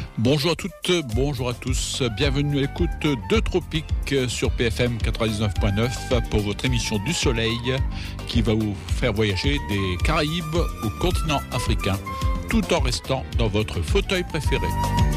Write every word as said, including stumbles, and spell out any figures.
Bonjour à toutes, bonjour à tous, bienvenue à l'écoute de Tropique sur P F M quatre-vingt-dix-neuf point neuf pour votre émission du Soleil qui va vous faire voyager des Caraïbes au continent africain tout en restant dans votre fauteuil préféré.